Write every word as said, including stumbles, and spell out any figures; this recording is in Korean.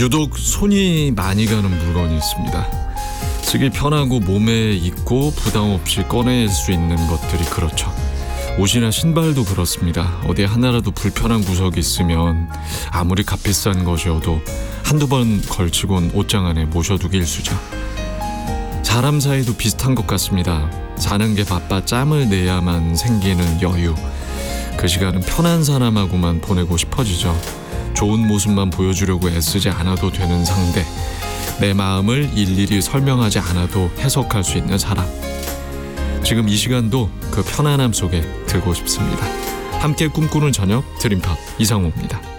유독 손이 많이 가는 물건이 있습니다. 쓰기 편하고 몸에 익고 부담 없이 꺼낼 수 있는 것들이 그렇죠. 옷이나 신발도 그렇습니다. 어디 하나라도 불편한 구석이 있으면 아무리 값비싼 것이어도 한두 번 걸치곤 옷장 안에 모셔두기 일쑤죠. 사람 사이도 비슷한 것 같습니다. 사는 게 바빠 짬을 내야만 생기는 여유, 그 시간은 편한 사람하고만 보내고 싶어지죠. 좋은 모습만 보여주려고 애쓰지 않아도 되는 상대, 내 마음을 일일이 설명하지 않아도 해석할 수 있는 사람. 지금 이 시간도 그 편안함 속에 들고 싶습니다. 함께 꿈꾸는 저녁 드림팝 이상호입니다.